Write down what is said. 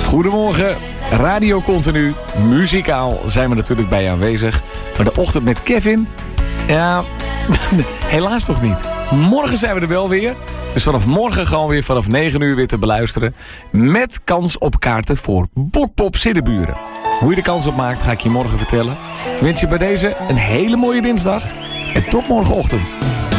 Goedemorgen, Radio Continu, muzikaal zijn we natuurlijk bij je aanwezig. Maar de ochtend met Kevin, ja, helaas nog niet. Morgen zijn we er wel weer. Dus vanaf morgen gewoon weer vanaf 9 uur weer te beluisteren. Met kans op kaarten voor Bokpop Siddeburen. Hoe je de kans op maakt, ga ik je morgen vertellen. Ik wens je bij deze een hele mooie dinsdag. En tot morgenochtend.